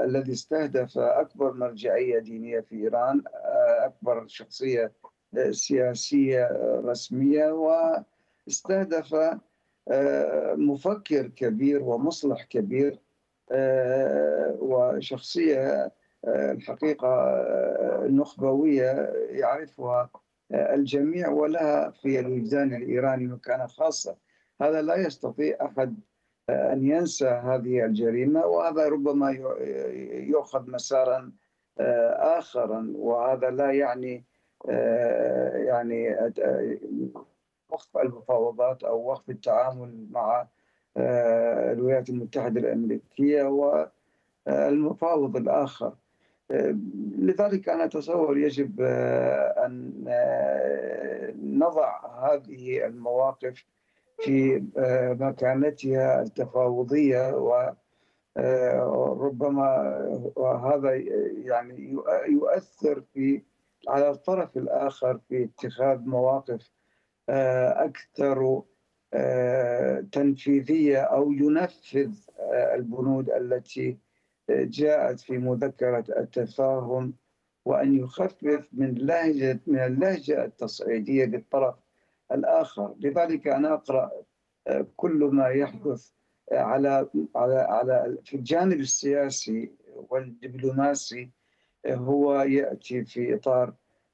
الذي استهدف أكبر مرجعية دينية في إيران، أكبر شخصية سياسية رسمية، واستهدف مفكر كبير ومصلح كبير، وشخصية الحقيقة نخبوية يعرفها الجميع، ولها في الوجدان الإيراني مكانة خاصة. هذا لا يستطيع أحد أن ينسى هذه الجريمة، وهذا ربما يؤخذ مسارا آخرا، وهذا لا يعني يعني وقف المفاوضات أو وقف التعامل مع الولايات المتحدة الأمريكية والمفاوض الآخر. لذلك أنا أتصور يجب أن نضع هذه المواقف في مكانتها التفاوضية، وربما هذا يعني يؤثر على الطرف الآخر في اتخاذ مواقف أكثر تنفيذية، أو ينفذ البنود التي جاءت في مذكرة التفاهم، وأن يخفف من اللهجة التصعيدية للطرف الآخر. لذلك أنا أقرأ كل ما يحدث في الجانب السياسي والدبلوماسي هو يأتي في إطار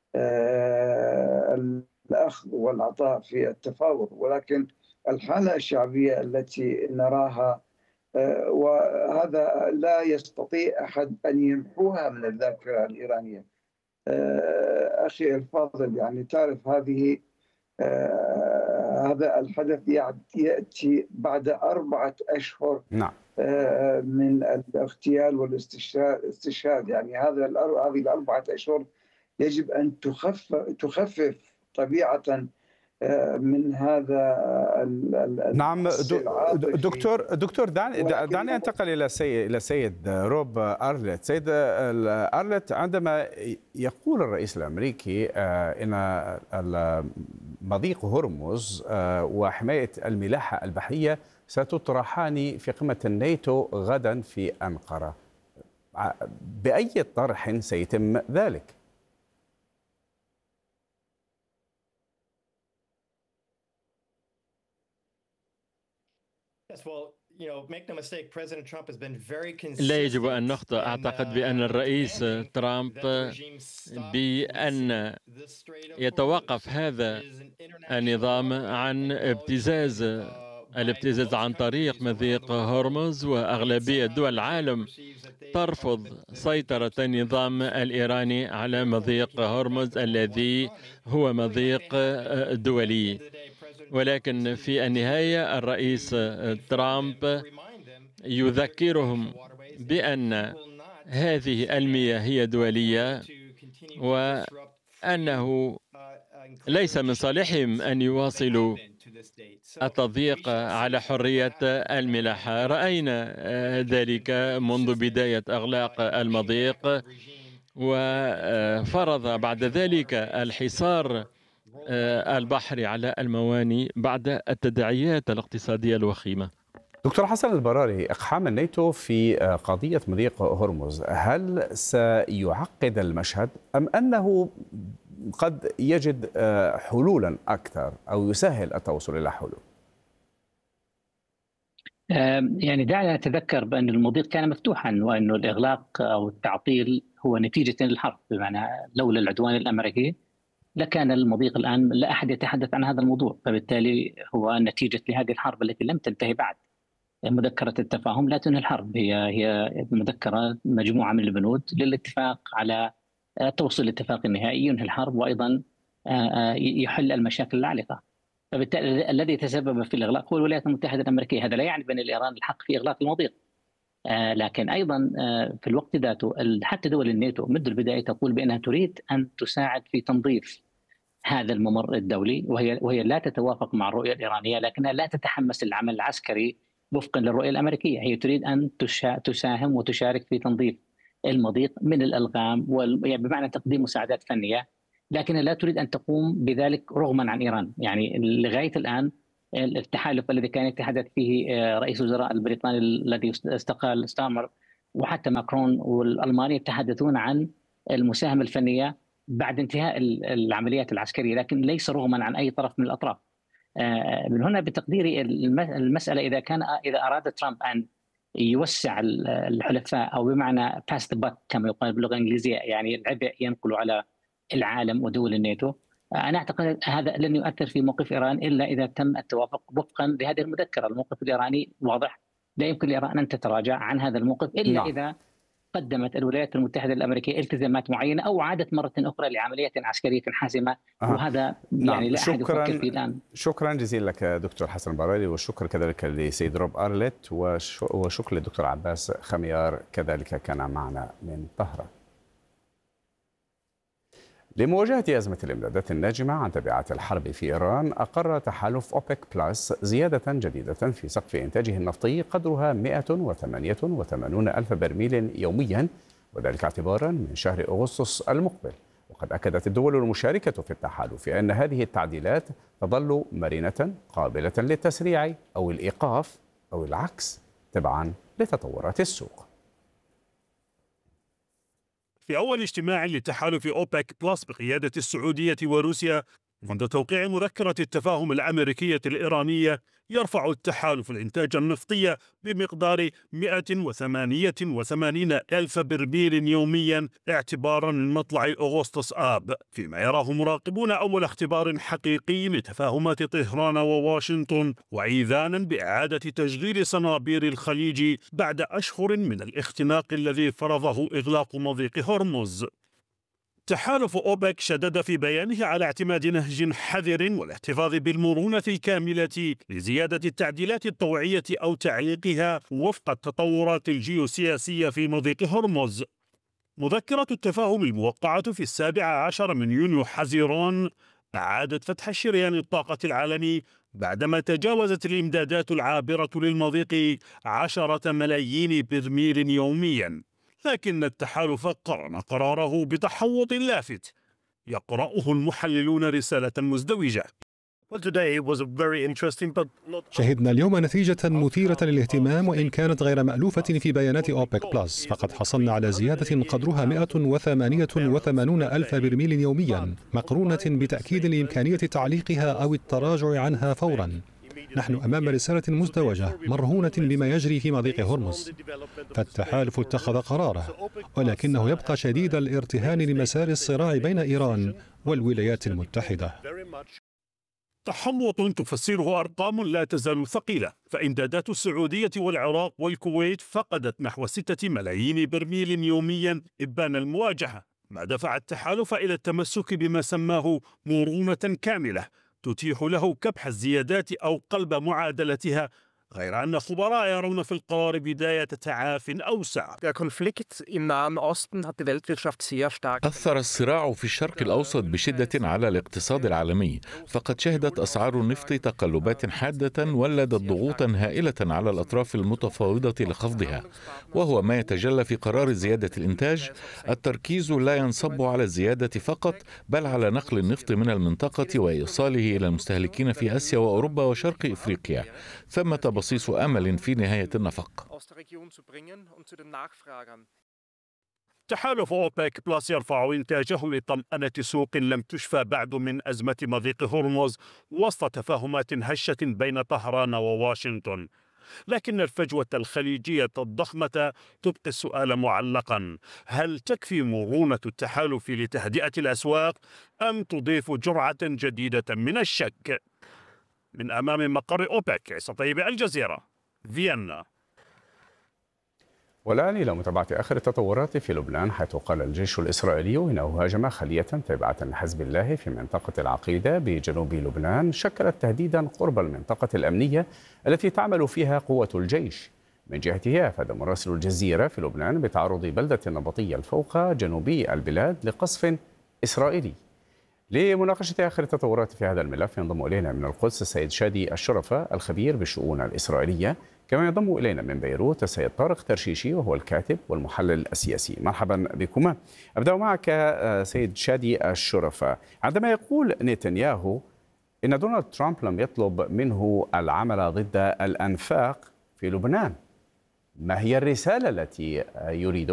الأخذ والعطاء في التفاوض، ولكن الحالة الشعبية التي نراها وهذا لا يستطيع أحد أن يمحوها من الذاكرة الإيرانية. أخي الفاضل، يعني تعرف هذا الحدث يأتي بعد 4 أشهر نعم. من الاغتيال والاستشهاد. يعني هذه ال4 أشهر يجب أن تخفف طبيعة من هذا نعم دكتور دعني انتقل الى سيد روب أرلت. سيد أرلت، عندما يقول الرئيس الامريكي ان مضيق هرمز وحمايه الملاحه البحريه ستطرحان في قمه الناتو غدا في انقره، باي طرح سيتم ذلك؟ لا يجب أن نخطئ. أعتقد بأن الرئيس ترامب بأن يتوقف هذا النظام عن الابتزاز عن طريق مضيق هرمز، وأغلبية دول العالم ترفض سيطرة النظام الإيراني على مضيق هرمز الذي هو مضيق دولي. ولكن في النهاية الرئيس ترامب يذكرهم بأن هذه المياه هي دولية، وأنه ليس من صالحهم أن يواصلوا التضييق على حرية الملاحة. رأينا ذلك منذ بداية إغلاق المضيق، وفرض بعد ذلك الحصار البحري على الموانئ بعد التداعيات الاقتصادية الوخيمة. دكتور حسن البراري، إقحام الناتو في قضية مضيق هرمز هل سيعقد المشهد أم أنه قد يجد حلولا أكثر أو يسهل التوصل إلى حلول؟ يعني دعنا نتذكر بأن المضيق كان مفتوحا، وأن الإغلاق أو التعطيل هو نتيجة للحرب، بمعنى لولا العدوان الأمريكي لكان المضيق الآن لا أحد يتحدث عن هذا الموضوع، فبالتالي هو نتيجة لهذه الحرب التي لم تنتهي بعد. مذكرة التفاهم لا تنهي الحرب، هي مذكرة مجموعة من البنود للاتفاق على توصل لاتفاق نهائي ينهي الحرب، وأيضا يحل المشاكل العالقة. فبالتالي الذي تسبب في الإغلاق هو الولايات المتحدة الأمريكية. هذا لا يعني بأن الإيران الحق في إغلاق المضيق، لكن أيضا في الوقت ذاته حتى دول الناتو منذ البداية تقول بأنها تريد أن تساعد في تنظيف هذا الممر الدولي، وهي لا تتوافق مع الرؤية الإيرانية، لكنها لا تتحمس للعمل العسكري وفقا للرؤية الأمريكية. هي تريد أن تساهم وتشارك في تنظيف المضيق من الألغام، يعني بمعنى تقديم مساعدات فنية، لكنها لا تريد أن تقوم بذلك رغما عن إيران. يعني لغاية الآن التحالف الذي كان يتحدث فيه رئيس الوزراء البريطاني الذي استقال ستارمر وحتى ماكرون والألمان يتحدثون عن المساهمة الفنية بعد انتهاء العمليات العسكرية، لكن ليس رغما عن أي طرف من الأطراف. من هنا بتقديري المسألة إذا أراد ترامب أن يوسع الحلفاء، أو بمعنى pass the buck كما يقال باللغة الإنجليزية، يعني العبء ينقل على العالم ودول الناتو، أنا أعتقد هذا لن يؤثر في موقف إيران إلا إذا تم التوافق وفقا لهذه المذكرة. الموقف الإيراني واضح، لا يمكن لإيران أن تتراجع عن هذا الموقف إلا إذا قدمت الولايات المتحدة الأمريكية التزامات معينة أو عادت مرة أخرى لعملية عسكرية حاسمة. وهذا يعني لا أحد يفكر فيه الآن. شكرا جزيلا لك دكتور حسن البراري، والشكر كذلك لسيد روب أرلت، وشكر للدكتور عباس خميار كذلك كان معنا من طهران. لمواجهة أزمة الإمدادات الناجمة عن تبعات الحرب في إيران، أقر تحالف أوبك بلس زيادة جديدة في سقف إنتاجه النفطي قدرها 188 ألف برميل يوميا، وذلك اعتبارا من شهر أغسطس المقبل. وقد أكدت الدول المشاركة في التحالف أن هذه التعديلات تظل مرنة قابلة للتسريع أو الإيقاف أو العكس تبعا لتطورات السوق. في أول اجتماع لتحالف أوبك بلس بقيادة السعودية وروسيا منذ توقيع مذكرة التفاهم الأمريكية الإيرانية، يرفع التحالف الإنتاج النفطي بمقدار 188 ألف برميل يوميا اعتبارا من مطلع أغسطس آب، فيما يراه مراقبون أول اختبار حقيقي لتفاهمات طهران وواشنطن، وإيذانا بإعادة تشغيل صنابير الخليج بعد أشهر من الاختناق الذي فرضه إغلاق مضيق هرمز. تحالف أوبك شدد في بيانه على اعتماد نهج حذر والاحتفاظ بالمرونة الكاملة لزيادة التعديلات الطوعية أو تعليقها وفق التطورات الجيوسياسية في مضيق هرمز. مذكرة التفاهم الموقعة في 17 من يونيو حزيران أعادت فتح شريان الطاقة العالمي بعدما تجاوزت الإمدادات العابرة للمضيق 10 ملايين برميل يوميا، لكن التحالف قرن قراره بتحوط لافت يقرأه المحللون رسالة مزدوجة. شهدنا اليوم نتيجة مثيرة للاهتمام وإن كانت غير مألوفة في بيانات أوبك بلس، فقد حصلنا على زيادة قدرها 188 ألف برميل يوميا، مقرونة بتأكيد لإمكانية تعليقها أو التراجع عنها فورا. نحن أمام رسالة مزدوجة مرهونة بما يجري في مضيق هرمز، فالتحالف اتخذ قراره، ولكنه يبقى شديد الارتهان لمسار الصراع بين إيران والولايات المتحدة. تحوط تفسره أرقام لا تزال ثقيلة، فإمدادات السعودية والعراق والكويت فقدت نحو 6 ملايين برميل يوميا إبان المواجهة، ما دفع التحالف إلى التمسك بما سماه مرونة كاملة تتيح له كبح الزيادات أو قلب معادلتها، غير أن خبراء يرون في القرار بداية تعاف أوسع. أثر الصراع في الشرق الأوسط بشدة على الاقتصاد العالمي، فقد شهدت أسعار النفط تقلبات حادة ولدت ضغوطا هائلة على الأطراف المتفاوضة لخفضها، وهو ما يتجلى في قرار زيادة الإنتاج. التركيز لا ينصب على الزيادة فقط، بل على نقل النفط من المنطقة وإيصاله إلى المستهلكين في آسيا وأوروبا وشرق إفريقيا. ثمة بصيص أمل في نهاية النفق. تحالف أوبك بلس يرفع إنتاجه لطمأنة سوق لم تشفى بعد من أزمة مضيق هرمز وسط تفاهمات هشة بين طهران وواشنطن، لكن الفجوة الخليجية الضخمة تبقي السؤال معلقا: هل تكفي مرونة التحالف لتهدئة الأسواق أم تضيف جرعة جديدة من الشك؟ من أمام مقر أوبك، عيسى طيب، الجزيرة، فيينا. والآن إلى متابعة آخر التطورات في لبنان، حيث قال الجيش الإسرائيلي إنه هاجم خلية تابعة لحزب الله في منطقة العقيدة بجنوب لبنان شكلت تهديدا قرب المنطقة الأمنية التي تعمل فيها قوة الجيش. من جهته أفاد مراسل الجزيرة في لبنان بتعرض بلدة نبطية الفوقة جنوبي البلاد لقصف إسرائيلي. لمناقشة آخر التطورات في هذا الملف ينضم إلينا من القدس السيد شادي الشرفة الخبير بالشؤون الإسرائيلية، كما ينضم إلينا من بيروت السيد طارق ترشيشي وهو الكاتب والمحلل السياسي. مرحبا بكما. أبدأ معك سيد شادي الشرفة. عندما يقول نتنياهو إن دونالد ترامب لم يطلب منه العمل ضد الأنفاق في لبنان، ما هي الرسالة التي يريد